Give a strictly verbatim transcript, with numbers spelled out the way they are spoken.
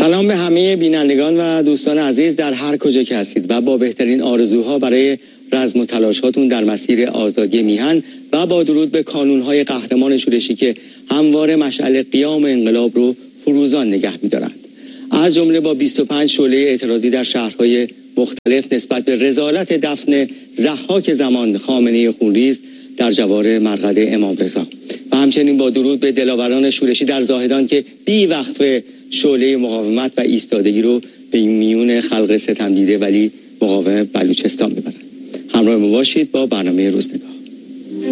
سلام به همه بینندگان و دوستان عزیز در هر کجا که هستید و با بهترین آرزوها برای رزم و تلاشاتون در مسیر آزادی میهن و با درود به کانونهای قهرمان شورشی که همواره مشعل قیام انقلاب رو فروزان نگه می‌دارند. از جمله با بیست و پنج شعله اعتراضی در شهرهای مختلف نسبت به رذالت دفن ضحاک زمان خامنه خونریز در جوار مرقد امام رضا و همچنین با درود به دلاوران شورشی در زاهدان که بی وقفه شعله مقاومت و ایستادگی رو به میون خلق ستمدیده ولی مقاوم بلوچستان میبرند. همراه ما باشید با برنامه روزنگار.